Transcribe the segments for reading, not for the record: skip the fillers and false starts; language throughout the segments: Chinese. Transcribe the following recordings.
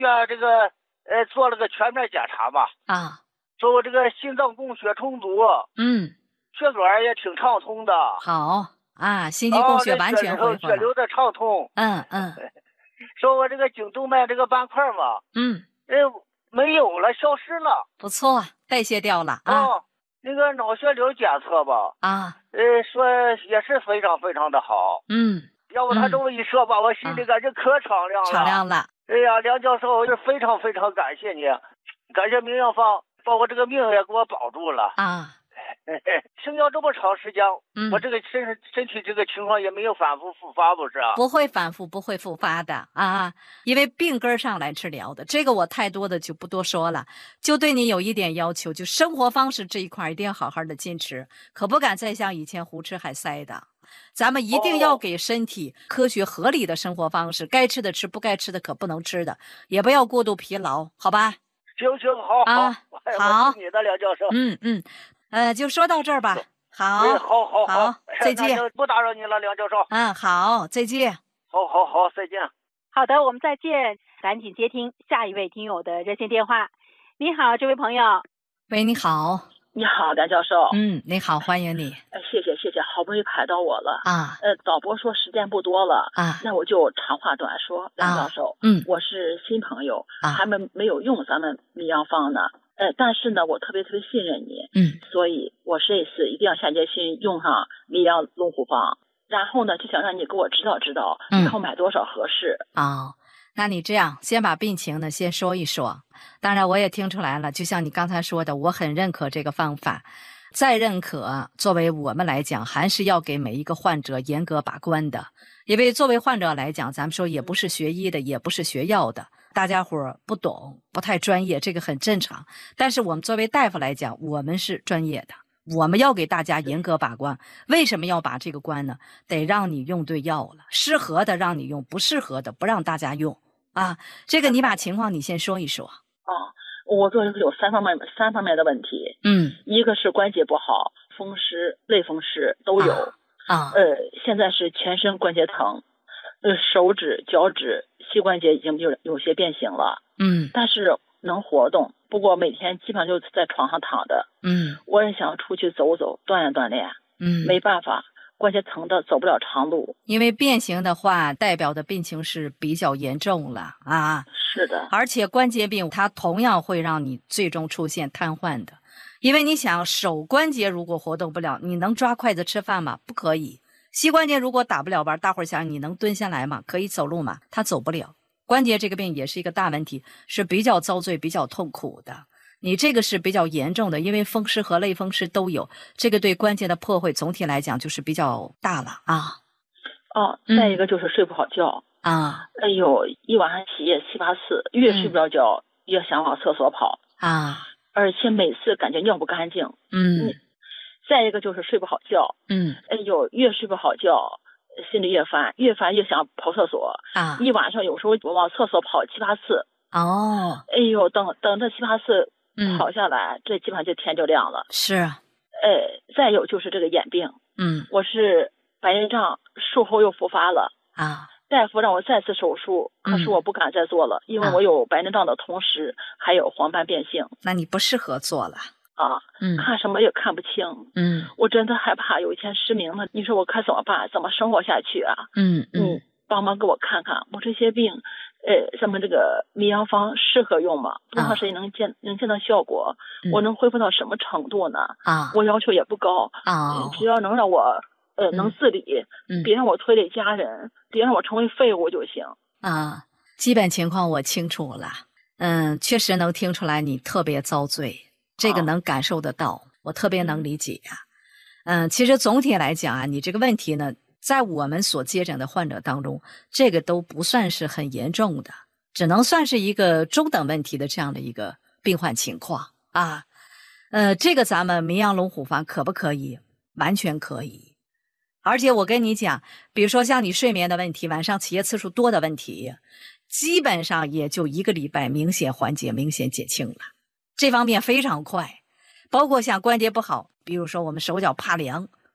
这个做了个全面检查嘛。 啊， 说我这个心脏供血充足，血管也挺畅通的。 好啊，心肌供血完全恢复了， 血流的畅通。说我这个颈动脉这个斑块嘛，没有了，消失了。 不错，代谢掉了啊。 那个脑血流检测吧，说也是非常非常的好。要不他这么一说吧，我心里感觉可敞亮了。 敞亮了。 哎呀，梁教授，是非常非常感谢你，感谢明药方把我这个命也给我保住了啊。生药这么长时间，我这个身体这个情况也没有反复复发，不是啊？ 不会反复，不会复发的啊，因为病根上来治疗的。这个我太多的就不多说了，就对你有一点要求，就生活方式这一块一定要好好的坚持，可不敢再像以前胡吃海塞的。咱们一定要给身体科学合理的生活方式，该吃的吃，不该吃的可不能吃的，也不要过度疲劳，好吧？ 行，好啊，好，你的梁教授。 就说到这儿吧。好， 好， 再见。 不打扰你了，梁教授。 好，再见。 好，再见。 好的，我们再见。赶紧接听下一位听友的热线电话。你好，这位朋友。 喂，你好。 你好，梁教授。 你好，欢迎你。 谢谢，好不容易排到我了啊。 导播说时间不多了啊， 那我就长话短说。梁教授，我是新朋友，还没有用咱们米药方呢。但是呢，我特别信任你，所以我这次一定要下决心用上米药龙虎方。然后呢，就想让你给我指导，以后买多少合适啊。那你这样，先把病情呢先说一说。当然我也听出来了，就像你刚才说的，我很认可这个方法。再认可，作为我们来讲，还是要给每一个患者严格把关的。因为作为患者来讲，咱们说也不是学医的，也不是学药的，大家伙不懂，不太专业，这个很正常。但是我们作为大夫来讲，我们是专业的，我们要给大家严格把关。为什么要把这个关呢？得让你用对药了，适合的让你用，不适合的不让大家用啊。这个你把情况你先说一说。 我这有三方面的问题。一个是关节不好，风湿、类风湿都有现在是全身关节疼，手指、脚趾、膝关节已经有些变形了。但是能活动，不过每天基本上就在床上躺着。我也想出去走走，锻炼。没办法，关节疼的走不了长路。 因为变形的话，代表的病情是比较严重了啊。 是的， 而且关节病它同样会让你最终出现瘫痪的。因为你想，手关节如果活动不了，你能抓筷子吃饭吗？不可以。膝关节如果打不了弯，大伙儿想你能蹲下来吗？可以走路吗？它走不了。关节这个病也是一个大问题，是比较遭罪、比较痛苦的。你这个是比较严重的，因为风湿和类风湿都有，这个对关节的破坏总体来讲就是比较大了啊。 再一个就是睡不好觉啊。 哎呦，一晚上起夜7、8次，越睡不着觉，越想往厕所跑啊。 而且每次感觉尿不干净。再一个就是睡不好觉。哎呦，越睡不好觉，心里越烦，越想跑厕所啊。 一晚上有时候我往厕所跑7、8次。哎呦，等这7、8次跑下来，这基本上就天就亮了。 是。 再有就是这个眼病。我是白内障，术后又复发了啊。 大夫让我再次手术，可是我不敢再做了，因为我有白内障的同时还有黄斑变性。 那你不适合做了啊。看什么也看不清。我真的害怕有一天失明了，你说我该怎么办？怎么生活下去啊？帮忙给我看看，我这些病咱们这个米药方适合用吗？多长时间能见到效果？我能恢复到什么程度呢？我要求也不高只要能让我能自理，别让我拖累家人，别让我成为废物就行基本情况我清楚了。确实能听出来你特别遭罪，这个能感受得到，我特别能理解其实总体来讲你这个问题呢，在我们所接诊的患者当中，这个都不算是很严重的，只能算是一个中等问题的这样的一个病患情况这个咱们明阳龙虎方可不可以？完全可以。而且我跟你讲，比如说像你睡眠的问题，晚上起夜次数多的问题，基本上也就1个礼拜明显缓解，明显减轻了，这方面非常快。包括像关节不好，比如说我们手脚怕凉，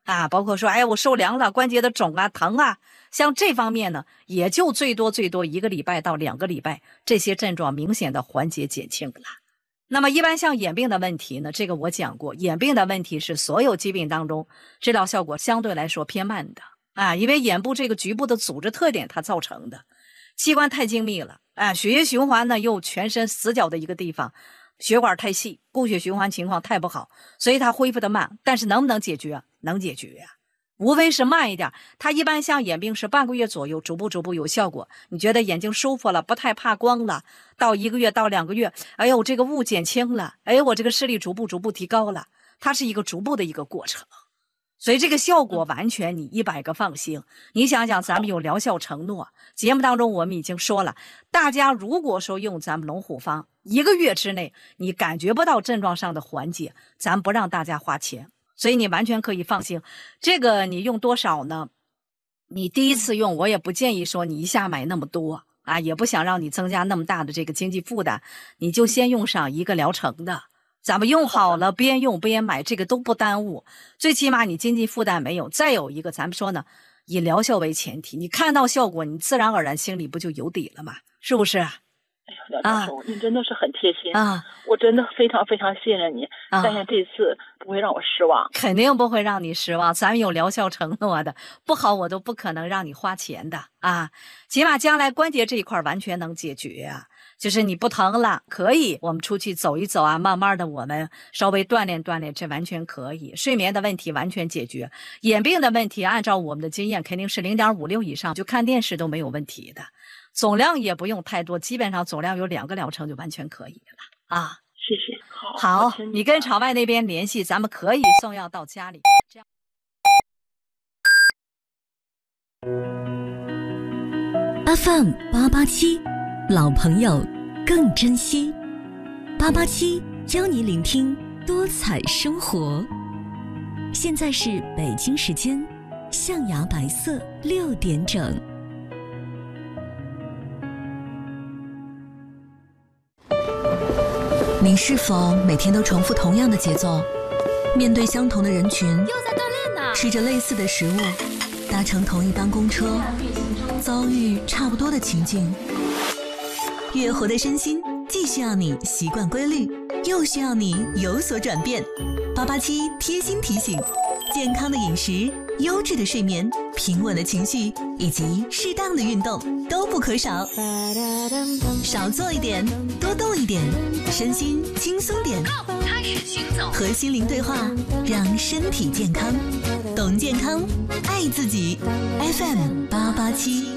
啊，包括说，哎，我受凉了，关节的肿啊、疼啊，像这方面呢，也就最多1个礼拜到2个礼拜，这些症状明显的缓解减轻了。那么一般像眼病的问题呢，这个我讲过，眼病的问题是所有疾病当中治疗效果相对来说偏慢的啊，因为眼部这个局部的组织特点它造成的，器官太精密了啊，血液循环呢又全身死角的一个地方，血管太细，供血循环情况太不好，所以它恢复的慢。但是能不能解决？能解决呀，无非是慢一点。它一般像眼病是半个月左右，逐步有效果。你觉得眼睛舒服了，不太怕光了，到1个月到2个月，哎呦，这个雾减轻了，哎，我这个视力逐步提高了，它是一个逐步的一个过程。所以这个效果完全你100个放心。你想想，咱们有疗效承诺，节目当中我们已经说了，大家如果说用咱们龙虎方1个月之内你感觉不到症状上的缓解，咱不让大家花钱，所以你完全可以放心。这个你用多少呢？你第一次用，我也不建议说你一下买那么多啊，也不想让你增加那么大的这个经济负担，你就先用上1个疗程的。咱们用好了，边用边买，这个都不耽误，最起码你经济负担没有。再有一个，咱们说呢，以疗效为前提，你看到效果，你自然而然心里不就有底了吗？是不是？哎呦，廖教授，您真的是很贴心啊！我真的非常非常信任你，相信这次不会让我失望。 肯定不会让你失望，咱们有疗效承诺的，不好我都不可能让你花钱的啊！起码将来关节这一块完全能解决啊。就是你不疼了，可以我们出去走一走啊，慢慢的我们稍微锻炼锻炼，这完全可以。睡眠的问题完全解决，眼病的问题按照我们的经验肯定是0.56以上，就看电视都没有问题的。总量也不用太多，基本上总量有2个疗程就完全可以了啊。 谢谢。 好，你跟场外那边联系，咱们可以送药到家里。这样。 FM 887，老朋友更珍惜。887教你聆听多彩生活。现在是北京时间象牙白色6点整。你是否每天都重复同样的节奏，面对相同的人群， 又在锻炼呢？ 吃着类似的食物，搭乘同一班公车，遭遇差不多的情境。越活的身心既需要你习惯规律，又需要你有所转变。887贴心提醒：健康的饮食、优质的睡眠、平稳的情绪以及适当的运动都不可少。少做一点，多动一点，身心轻松点。 开始行走， 和心灵对话，让身体健康。懂健康，爱自己。FM 887。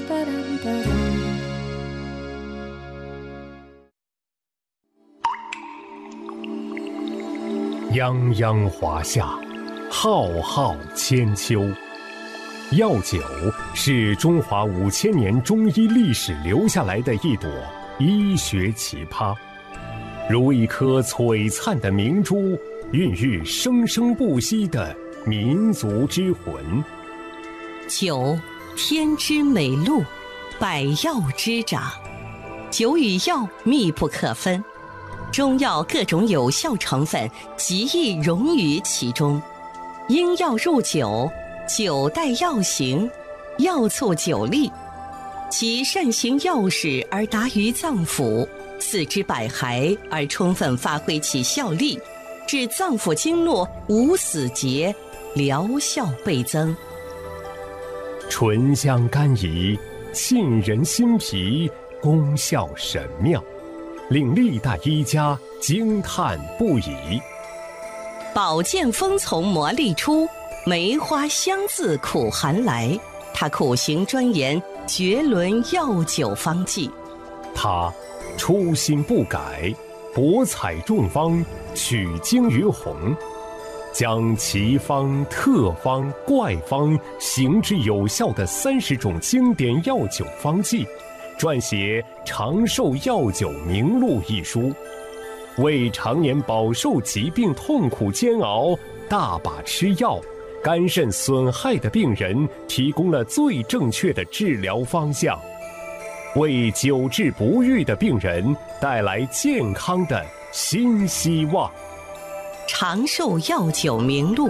泱泱华夏，浩浩千秋。药酒是中华5000年中医历史留下来的一朵医学奇葩，如一颗璀璨的明珠，孕育生生不息的民族之魂。 酒，天之美露，百药之长。酒与药密不可分，中药各种有效成分极易融于其中。因药入酒，酒带药行，药促酒力，其善行药使而达于脏腑，四肢百骸而充分发挥其效力，致脏腑经络无死结，疗效倍增。 醇香甘怡，沁人心脾，功效神妙，令历代医家惊叹不已。 宝剑锋从磨砺出，梅花香自苦寒来。他苦行专研，绝伦药酒方剂。 他初心不改，博采众方，取经于弘，将奇方、特方、怪方行之有效的30种经典药酒方剂，撰写《长寿药酒名录》一书，为常年饱受疾病痛苦煎熬、大把吃药、肝肾损害的病人提供了最正确的治疗方向，为久治不愈的病人带来健康的新希望。 长寿药酒名录，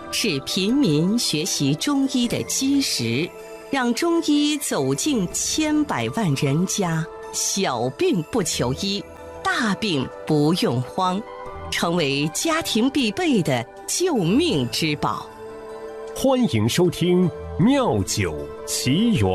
是平民学习中医的基石，让中医走进千百万人家，小病不求医，大病不用慌，成为家庭必备的救命之宝。 欢迎收听《妙酒奇缘》。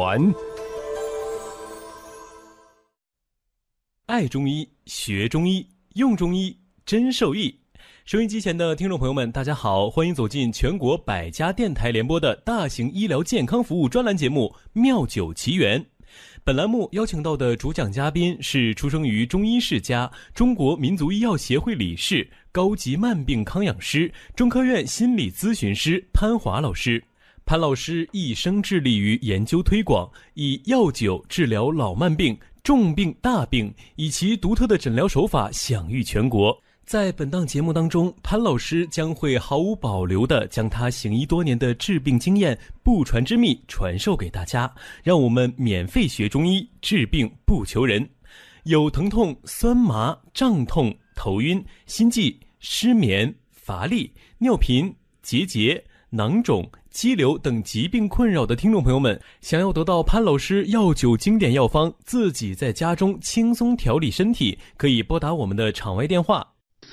爱中医，学中医，用中医，真受益。收音机前的听众朋友们，大家好，欢迎走进全国100家电台联播的大型医疗健康服务专栏节目《妙酒奇缘》。本栏目邀请到的主讲嘉宾是出生于中医世家、中国民族医药协会理事、高级慢病康养师、中科院心理咨询师潘华老师。潘老师一生致力于研究推广，以药酒治疗老慢病、重病、大病，以其独特的诊疗手法享誉全国。在本档节目当中，潘老师将会毫无保留地将他行医多年的治病经验、不传之秘传授给大家，让我们免费学中医，治病不求人。有疼痛、酸麻、胀痛、头晕、心悸、失眠、乏力、尿频、结节、囊肿、肌瘤等疾病困扰的听众朋友们，想要得到潘老师药酒经典药方，自己在家中轻松调理身体，可以拨打我们的场外电话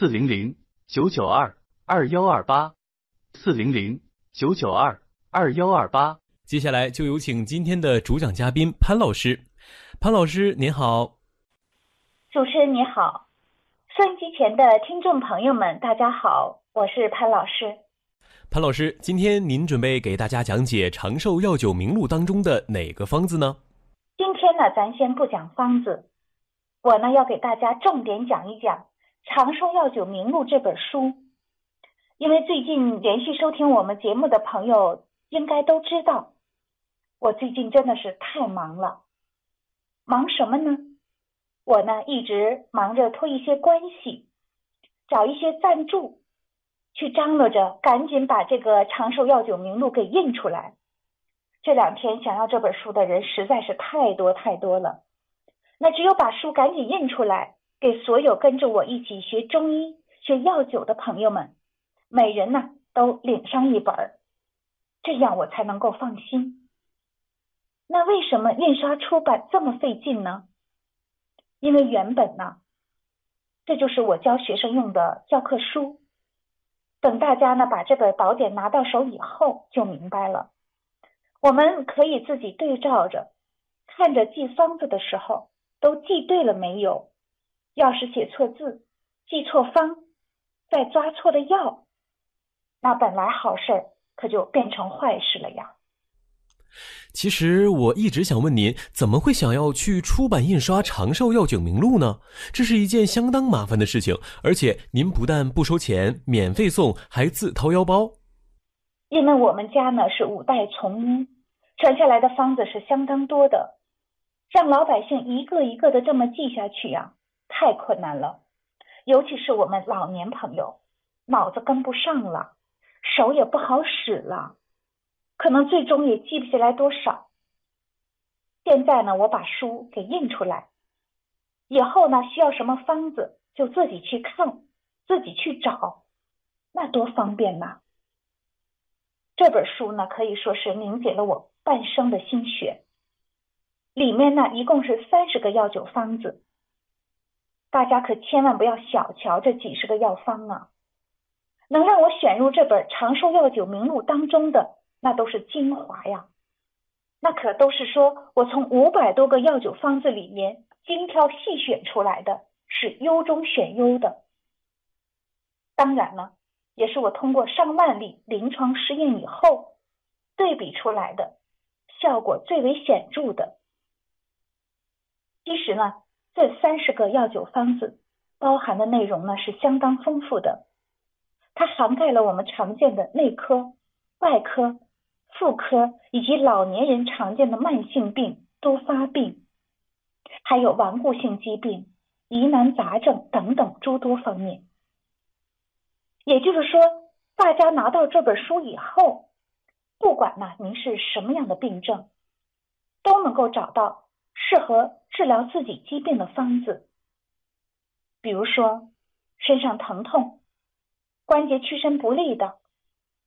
400-992-2128 400-992-2128。 接下来就有请今天的主讲嘉宾潘老师。潘老师您好。 主持人你好，收音机前的听众朋友们大家好，我是潘老师。 潘老师，今天您准备给大家讲解长寿药酒名录当中的哪个方子呢？ 今天呢咱先不讲方子，我呢要给大家重点讲一讲长寿药酒名录这本书。因为最近连续收听我们节目的朋友应该都知道，我最近真的是太忙了。忙什么呢？我呢一直忙着托一些关系，找一些赞助，去张罗着赶紧把这个长寿药酒名录给印出来。这2天想要这本书的人实在是太多太多了，那只有把书赶紧印出来，给所有跟着我一起学中医、学药酒的朋友们，每人呢都领上一本，这样我才能够放心。那为什么印刷出版这么费劲呢？因为原本呢，这就是我教学生用的教科书。等大家呢把这本宝典拿到手以后就明白了。我们可以自己对照着，看着记方子的时候都记对了没有，要是写错字、记错方、再抓错了药，那本来好事可就变成坏事了呀。 其实我一直想问您，怎么会想要去出版印刷长寿药酒名录呢？这是一件相当麻烦的事情，而且您不但不收钱，免费送，还自掏腰包。 因为我们家呢是5代从医，传下来的方子是相当多的，让老百姓一个一个的这么记下去呀，太困难了。尤其是我们老年朋友，脑子跟不上了，手也不好使了，可能最终也记不下来多少。现在呢，我把书给印出来，以后呢需要什么方子就自己去看，自己去找，那多方便呐。这本书呢可以说是凝结了我半生的心血，里面呢一共是30个药酒方子，大家可千万不要小瞧这几十个药方啊！能让我选入这本长寿药酒名录当中的，那都是精华呀，那可都是说我从500多个药酒方子里面精挑细选出来的，是优中选优的。当然呢，也是我通过上万例临床试验以后对比出来的，效果最为显著的。其实呢，这30个药酒方子包含的内容呢是相当丰富的，它涵盖了我们常见的内科、外科、妇科以及老年人常见的慢性病、多发病，还有顽固性疾病、疑难杂症等等诸多方面。也就是说，大家拿到这本书以后，不管呢您是什么样的病症，都能够找到适合治疗自己疾病的方子。比如说身上疼痛、关节屈伸不利的，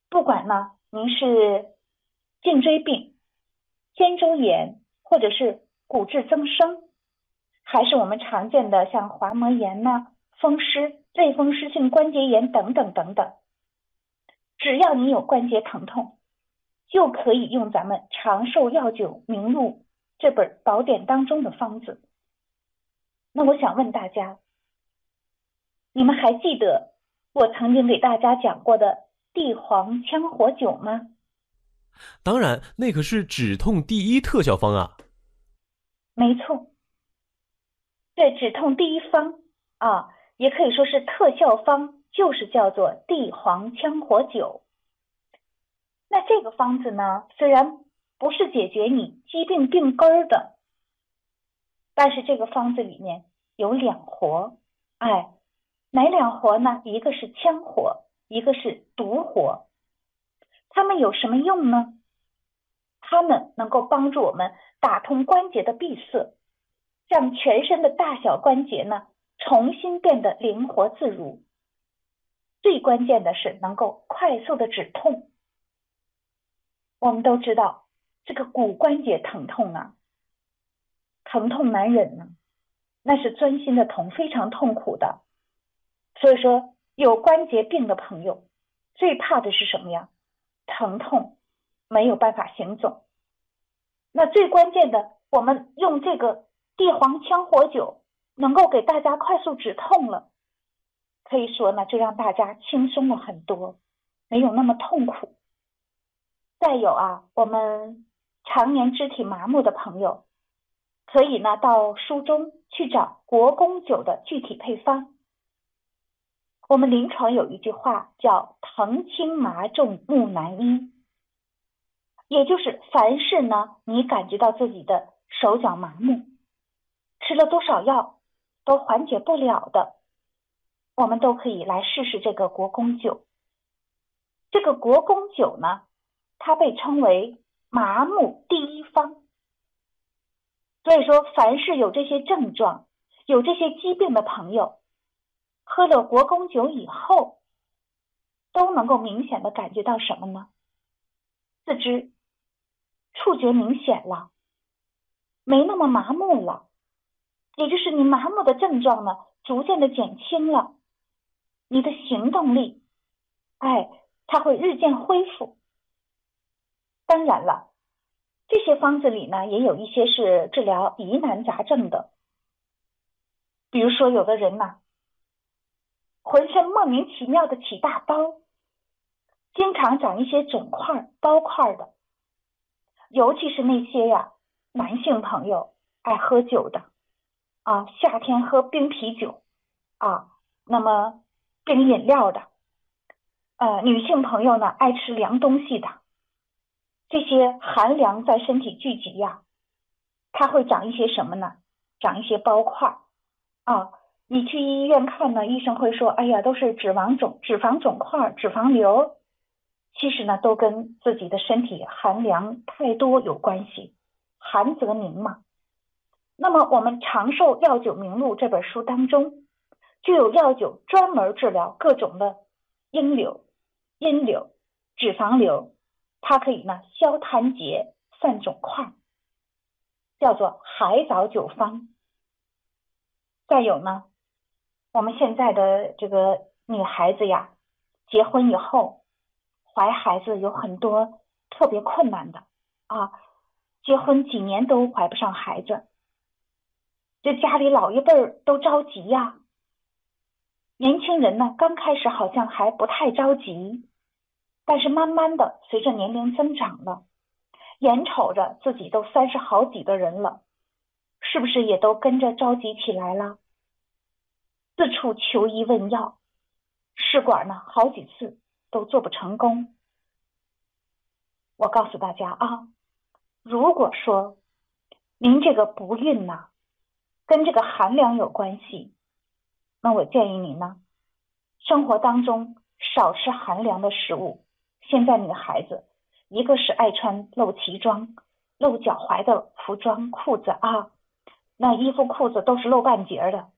不管呢您是颈椎病、肩周炎，或者是骨质增生，还是我们常见的像滑膜炎呐、风湿、类风湿性关节炎等等等等，只要你有关节疼痛，就可以用咱们长寿药酒名录这本宝典当中的方子。那我想问大家，你们还记得我曾经给大家讲过的地黄羌活酒吗？ 当然，那可是止痛第一特效方啊。 没错，这止痛第一方啊，也可以说是特效方，就是叫做地黄羌活酒。那这个方子呢，虽然不是解决你疾病病根的，但是这个方子里面有两活，哪两活呢？一个是羌活，一个是独活。它们有什么用呢？它们能够帮助我们打通关节的闭塞，让全身的大小关节呢重新变得灵活自如。最关键的是能够快速的止痛。我们都知道这个骨关节疼痛啊，疼痛难忍呢，那是钻心的痛，非常痛苦的。所以说有关节病的朋友最怕的是什么呀？疼痛，没有办法行走。那最关键的，我们用这个地黄羌活酒能够给大家快速止痛了，可以说呢就让大家轻松了很多，没有那么痛苦。再有啊，我们常年肢体麻木的朋友可以呢到书中去找国公酒的具体配方。我们临床有一句话叫疼轻麻重木难医，也就是凡是呢你感觉到自己的手脚麻木，吃了多少药都缓解不了的，我们都可以来试试这个国公酒。这个国公酒呢，它被称为麻木第一方。所以说凡是有这些症状、有这些疾病的朋友，喝了国公酒以后都能够明显的感觉到什么呢？四肢触觉明显了，没那么麻木了，也就是你麻木的症状呢逐渐的减轻了，你的行动力它会日渐恢复。当然了，这些方子里呢也有一些是治疗疑难杂症的。比如说有的人呢浑身莫名其妙的起大包，经常长一些肿块包块的，尤其是那些男性朋友爱喝酒的夏天喝冰啤酒那么冰饮料的女性朋友呢爱吃凉东西的，这些寒凉在身体聚集它会长一些什么呢？长一些包块你去医院看呢，医生会说哎呀都是脂肪肿块、脂肪瘤，其实呢都跟自己的身体寒凉太多有关系，寒则凝嘛。那么我们长寿药酒名录这本书当中就有药酒专门治疗各种的阴瘤、阴瘤、脂肪瘤，它可以呢消痰结、散肿块，叫做海藻酒方。再有呢，我们现在的这个女孩子结婚以后怀孩子有很多特别困难的结婚几年都怀不上孩子，这家里老一辈都着急年轻人呢刚开始好像还不太着急，但是慢慢的随着年龄增长了，眼瞅着自己都30好几的人了，是不是也都跟着着急起来了？四处求医问药，试管呢好几次都做不成功。我告诉大家如果说您这个不孕跟这个寒凉有关系，那我建议你呢生活当中少吃寒凉的食物。现在女孩子一个是爱穿露脐装、露脚踝的服装裤子那衣服裤子都是露半截的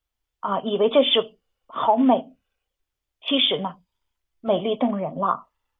以为这是好美，其实呢美丽动人了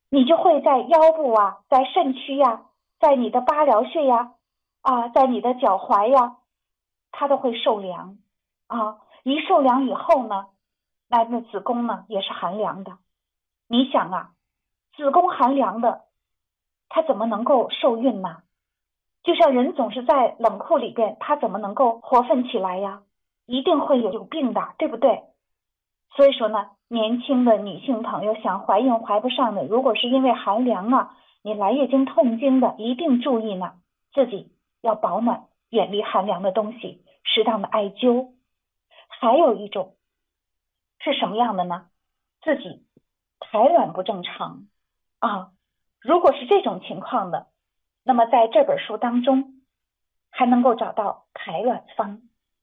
你就会在腰部啊，在肾区呀，在你的八髎穴呀，在你的脚踝呀，它都会受凉一受凉以后呢，那子宫呢也是寒凉的。你想啊，子宫寒凉的，它怎么能够受孕呢？就像人总是在冷库里边，它怎么能够活泛起来呀？一定会有病的，对不对？所以说呢，年轻的女性朋友想怀孕怀不上的，如果是因为寒凉啊，你来月经痛经的，一定注意呢，自己要保暖，远离寒凉的东西，适当的艾灸。还有一种是什么样的呢？自己排卵不正常如果是这种情况的，那么在这本书当中还能够找到排卵方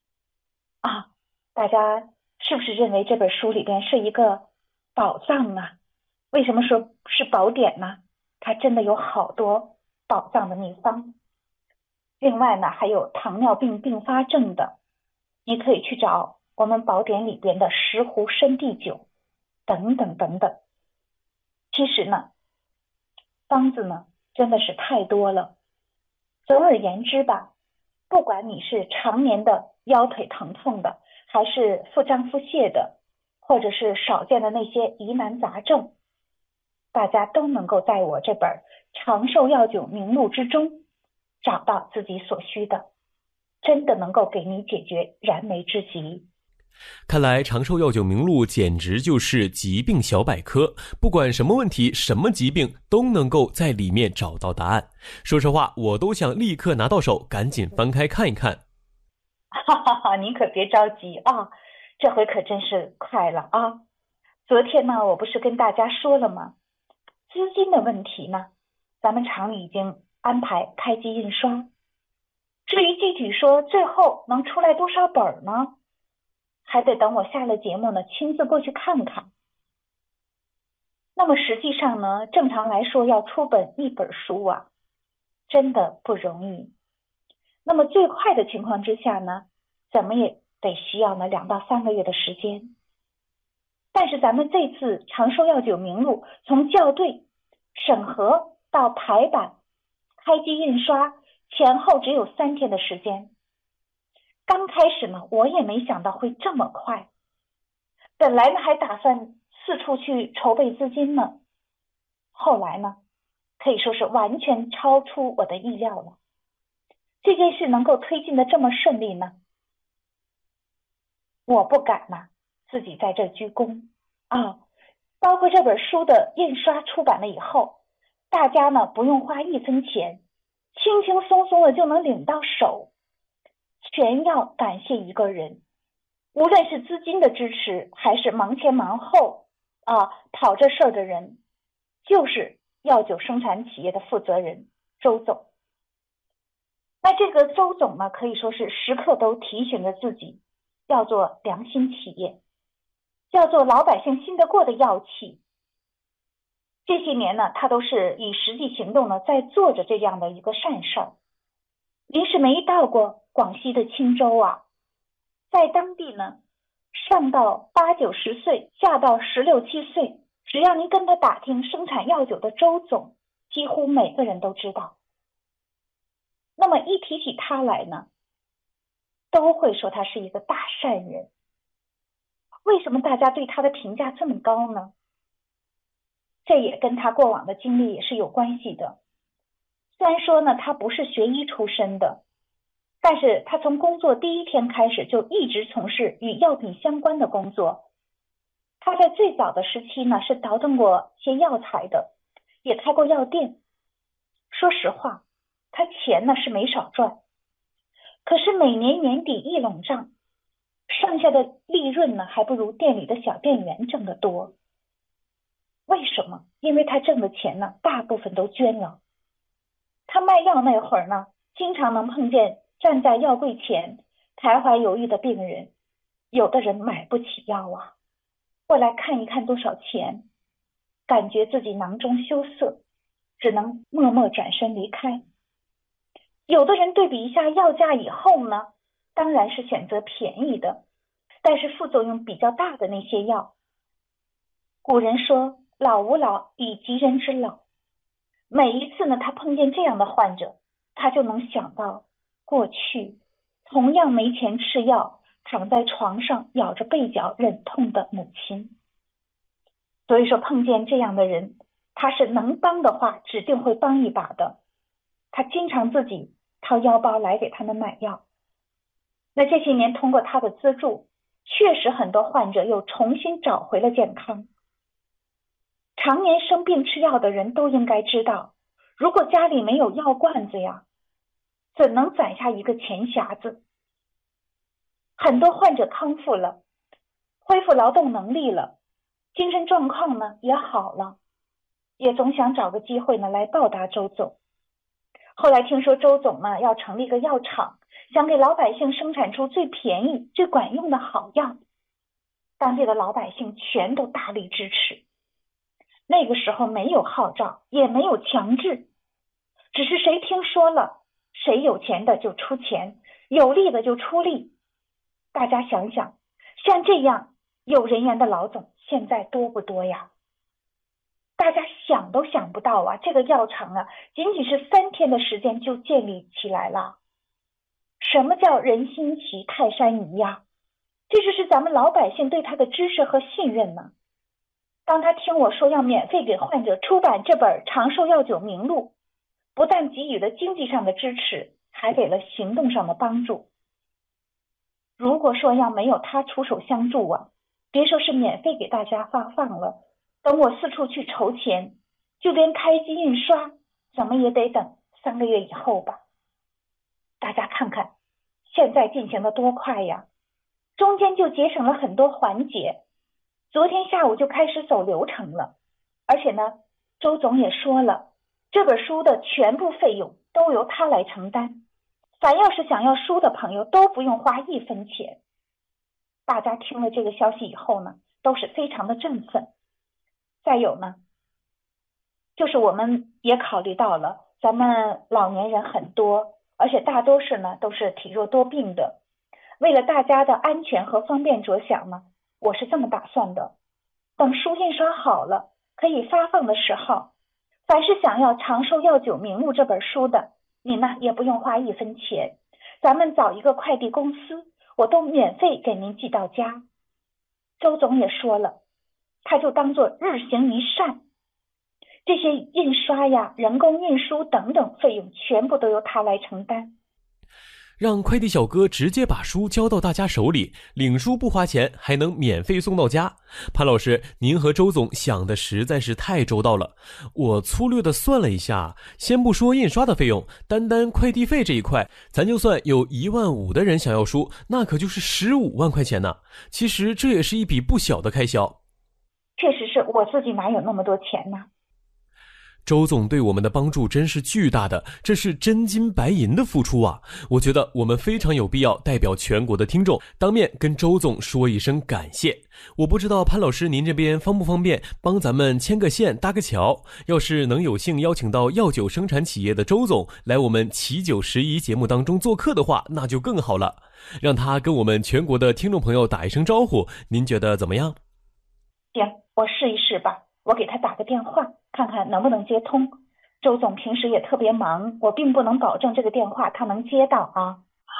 大家是不是认为这本书里边是一个宝藏啊？为什么说是宝典呢？它真的有好多宝藏的秘方。另外呢，还有糖尿病并发症的，你可以去找我们宝典里边的石斛参地酒等等等等。其实呢，方子呢真的是太多了。总而言之吧，不管你是常年的腰腿疼痛的，还是腹胀腹泻的，或者是少见的那些疑难杂症，大家都能够在我这本长寿药酒名录之中找到自己所需的，真的能够给你解决燃眉之急。 看来长寿药酒名录简直就是疾病小百科，不管什么问题什么疾病都能够在里面找到答案。说实话，我都想立刻拿到手，赶紧翻开看一看。 您可别着急这回可真是快了昨天呢，我不是跟大家说了吗？资金的问题呢，咱们厂里已经安排开机印刷，至于具体说最后能出来多少本呢，还得等我下了节目呢亲自过去看看。那么实际上呢，正常来说要出一本书真的不容易。那么最快的情况之下呢，怎么也得需要呢2到3个月的时间。但是咱们这次长寿药酒名录从校对、审核到排版、开机印刷前后只有3天的时间。刚开始呢，我也没想到会这么快，本来呢还打算四处去筹备资金呢，后来呢可以说是完全超出我的意料了。这件事能够推进的这么顺利呢，我不敢自己在这鞠躬包括这本书的印刷出版了以后，大家呢不用花1分钱，轻轻松松的就能领到手，全要感谢一个人，无论是资金的支持还是忙前忙后跑这事儿的人，就是药酒生产企业的负责人周总。那这个周总呢，可以说是时刻都提醒着自己要做良心企业，要做老百姓信得过的药企。这些年呢，他都是以实际行动呢在做着这样的一个善事儿。您是没到过广西的钦州在当地呢，上到8、90岁，下到16、17岁，只要您跟他打听生产药酒的周总，几乎每个人都知道。那么一提起他来呢，都会说他是一个大善人。为什么大家对他的评价这么高呢？这也跟他过往的经历也是有关系的。虽然说呢，他不是学医出身的，但是他从工作第一天开始就一直从事与药品相关的工作。他在最早的时期呢，是倒腾过些药材的，也开过药店。说实话，他钱呢是没少赚，可是每年年底一拢账，剩下的利润呢还不如店里的小店员挣得多。为什么？因为他挣的钱呢大部分都捐了。他卖药那会儿呢，经常能碰见站在药柜前徘徊犹豫的病人，有的人买不起药过来看一看多少钱，感觉自己囊中羞涩，只能默默转身离开。有的人对比一下药价以后呢，当然是选择便宜的，但是副作用比较大的那些药。古人说老吾老以及人之老。每一次呢，他碰见这样的患者，他就能想到过去同样没钱吃药，躺在床上咬着被角忍痛的母亲。所以说碰见这样的人，他是能帮的话指定会帮一把的。他经常自己掏腰包来给他们买药。那这些年通过他的资助，确实很多患者又重新找回了健康。常年生病吃药的人都应该知道，如果家里没有药罐子呀，怎能攒下一个钱匣子？很多患者康复了，恢复劳动能力了，精神状况呢也好了，也总想找个机会呢来报答周总。后来听说周总呢要成立个药厂，想给老百姓生产出最便宜最管用的好药，当地的老百姓全都大力支持。那个时候没有号召，也没有强制，只是谁听说了，谁有钱的就出钱，有力的就出力。大家想想，像这样有人缘的老总现在多不多呀？大家想都想不到啊，这个药厂啊，仅仅是3天的时间就建立起来了。什么叫人心齐泰山移呀？这就是咱们老百姓对他的支持和信任呢。当他听我说要免费给患者出版这本《长寿药酒名录》，不但给予了经济上的支持，还给了行动上的帮助。如果说要没有他出手相助啊，别说是免费给大家发放了，等我四处去筹钱，就连开机印刷怎么也得等3个月以后吧。大家看看现在进行的多快呀，中间就节省了很多环节。昨天下午就开始走流程了，而且呢，周总也说了，这本书的全部费用都由他来承担，凡要是想要书的朋友都不用花1分钱。大家听了这个消息以后呢，都是非常的振奋。再有呢，就是我们也考虑到了咱们老年人很多，而且大多数呢都是体弱多病的，为了大家的安全和方便着想呢，我是这么打算的，等书印刷好了可以发放的时候，凡是想要《长寿药酒名录》这本书的，你呢也不用花1分钱，咱们找一个快递公司，我都免费给您寄到家。周总也说了，他就当做日行一善，这些印刷呀、人工运输等等费用全部都由他来承担。 让快递小哥直接把书交到大家手里，领书不花钱，还能免费送到家。潘老师，您和周总想的实在是太周到了。我粗略的算了一下，先不说印刷的费用，单单快递费这一块，咱就算有1.5万的人想要书，那可就是15万块钱呢。其实这也是一笔不小的开销。 确实是，我自己哪有那么多钱呢？ 周总对我们的帮助真是巨大的，这是真金白银的付出啊！我觉得我们非常有必要代表全国的听众，当面跟周总说一声感谢。我不知道潘老师您这边方不方便帮咱们牵个线搭个桥，要是能有幸邀请到药酒生产企业的周总来我们奇酒十一节目当中做客的话，那就更好了。让他跟我们全国的听众朋友打一声招呼，您觉得怎么样？ 行，我试一试吧，我给他打个电话看看能不能接通。周总平时也特别忙，我并不能保证这个电话他能接到啊。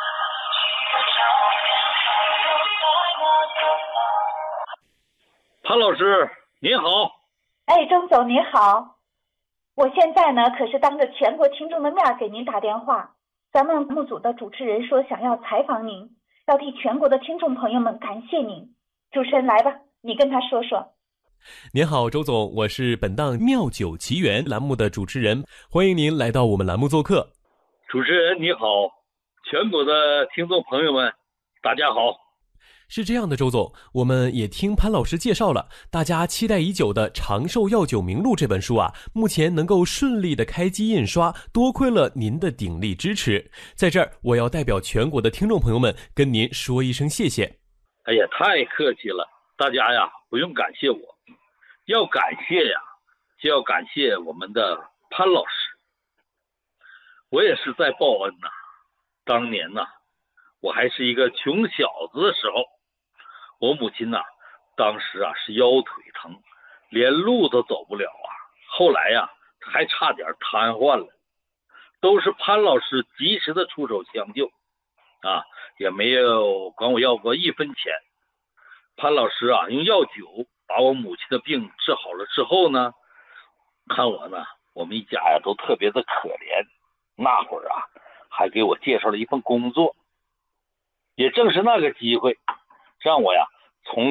潘老师您好。 哎，周总您好，我现在呢可是当着全国听众的面给您打电话，咱们目组的主持人说想要采访您，要替全国的听众朋友们感谢您。主持人来吧，你跟他说说。 您好，周总，我是本档妙酒奇缘栏目的主持人，欢迎您来到我们栏目做客。 主持人你好，全国的听众朋友们大家好。 是这样的，周总，我们也听潘老师介绍了大家期待已久的《长寿药酒名录》这本书啊，目前能够顺利的开机印刷，多亏了您的鼎力支持。在这儿，我要代表全国的听众朋友们跟您说一声谢谢。 哎呀，太客气了，大家呀不用感谢我，要感谢呀就要感谢我们的潘老师。我也是在报恩呐。当年呐，我还是一个穷小子的时候，我母亲呐当时啊是腰腿疼， 连路都走不了啊。后来呀，还差点瘫痪了，都是潘老师及时的出手相救啊，也没有管我要过1分钱。潘老师啊，用药酒把我母亲的病治好了之后呢，看我呢，我们一家呀都特别的可怜。那会儿啊，还给我介绍了一份工作。也正是那个机会，让我呀